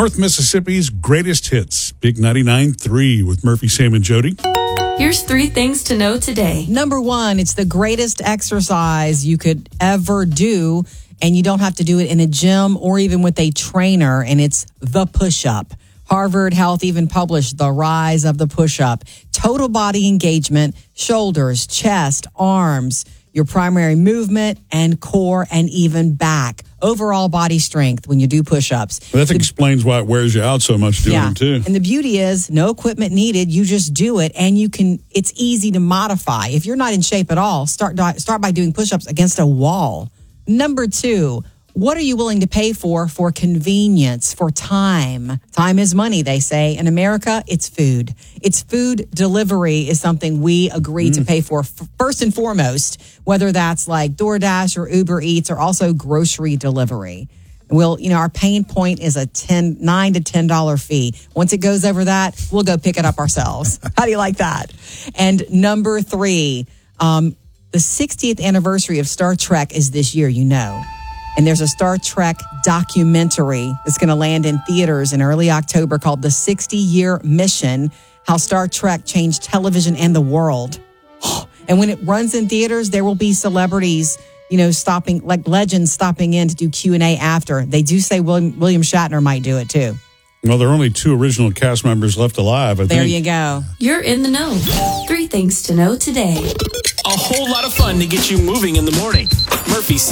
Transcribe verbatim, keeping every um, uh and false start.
North Mississippi's greatest hits. Big ninety-nine point three with Murphy, Sam, and Jody. Here's three things to know today. Number one, it's the greatest exercise you could ever do, and you don't have to do it in a gym or even with a trainer, and it's the push-up. Harvard Health even published The Rise of the Push-Up. Total body engagement, shoulders, chest, arms, your primary movement, and core, and even back. Overall body strength when you do push-ups. Well, that the, explains why it wears you out so much doing yeah. them, too. And the beauty is, no equipment needed. You just do it, and you can. It's easy to modify. If you're not in shape at all, start start by doing push-ups against a wall. Number two, what are you willing to pay for for convenience, for time? Time is money, they say. In America, it's food. It's food delivery is something we agree mm. to pay for f- first and foremost, whether that's like DoorDash or Uber Eats or also grocery delivery. We'll, you know, our pain point is a ten, nine to ten dollar fee. Once it goes over that, we'll go pick it up ourselves. How do you like that? And number three, um, the sixtieth anniversary of Star Trek is this year, you know. And there's a Star Trek documentary that's going to land in theaters in early October called The sixty-Year Mission, How Star Trek Changed Television and the World. And when it runs in theaters, there will be celebrities, you know, stopping, like legends stopping in to do Q and A after. They do say William, William Shatner might do it too. Well, there are only two original cast members left alive, I there think. you go. You're in the know. Three things to know today. A whole lot of fun to get you moving in the morning. Murphy,